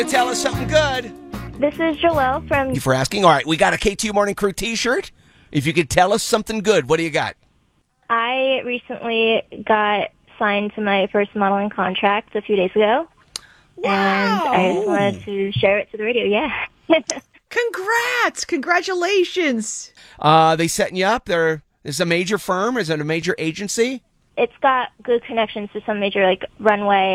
Tell us something good. This is Joelle from... Thank you for asking. All right, we got a KTU Morning Crew t-shirt. If you could tell us something good, what do you got? I recently got signed to my first modeling contract a few days ago. Wow. And I just wanted to share it to the radio, yeah. Congrats. Congratulations. They setting you up? Is it a major firm? Is it a major agency? It's got good connections to some major, runway